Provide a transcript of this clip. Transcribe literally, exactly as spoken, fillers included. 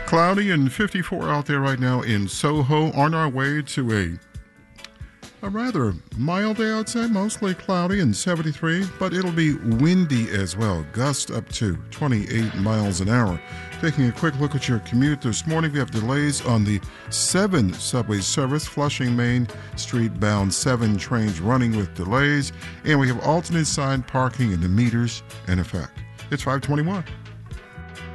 Cloudy and fifty-four out there right now in Soho. On our way to a a rather mild day, I'd say. Mostly cloudy and seventy-three, but it'll be windy as well. Gusts up to twenty-eight miles an hour. Taking a quick look at your commute this morning, we have delays on the seven subway service. Flushing Main Street bound seven trains running with delays. And we have alternate side parking and the meters in effect. It's five twenty-one.